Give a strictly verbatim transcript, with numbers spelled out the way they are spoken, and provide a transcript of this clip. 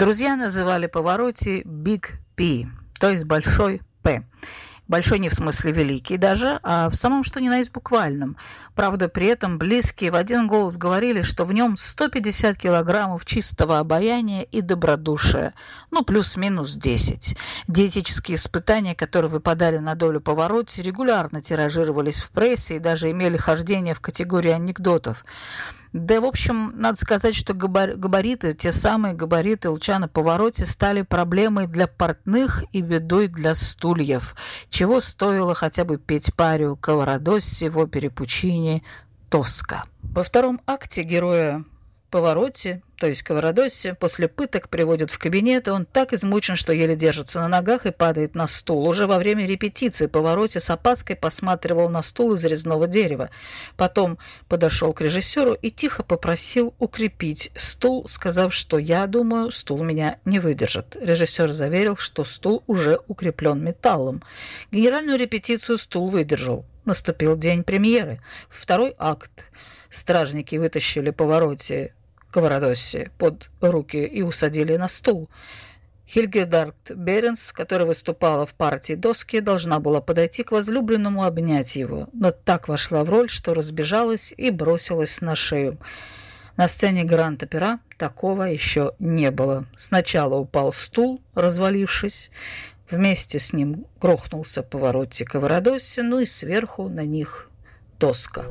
Друзья называли Паваротти Big P, то есть Большой П. Большой не в смысле великий даже, а в самом что ни на есть буквальном. Правда, при этом близкие в один голос говорили, что в нем сто пятьдесят килограммов чистого обаяния и добродушия. Ну, плюс-минус десять. Диетические испытания, которые выпадали на долю Паваротти, регулярно тиражировались в прессе и даже имели хождение в категории анекдотов. Да, в общем, надо сказать, что габариты, те самые габариты Лучано Паваротти стали проблемой для портных и бедой для стульев, чего стоило хотя бы петь парию Каварадосси в опере Пуччини «Тоска». Во втором акте героя Паваротти, то есть Каварадосси, после пыток приводят в кабинет, и он так измучен, что еле держится на ногах и падает на стул. Уже во время репетиции Паваротти с опаской посматривал на стул из резного дерева. Потом подошел к режиссеру и тихо попросил укрепить стул, сказав, что «я думаю, стул меня не выдержит». Режиссер заверил, что стул уже укреплен металлом. Генеральную репетицию стул выдержал. Наступил день премьеры. Второй акт. Стражники вытащили Паваротти Каварадосси под руки и усадили на стул. Хильгегард Беренс, которая выступала в партии доски, должна была подойти к возлюбленному, обнять его, но так вошла в роль, что разбежалась и бросилась на шею. На сцене Гранд-Опера такого еще не было. Сначала упал стул, развалившись, вместе с ним грохнулся Паваротти Каварадосси, ну и сверху на них доска.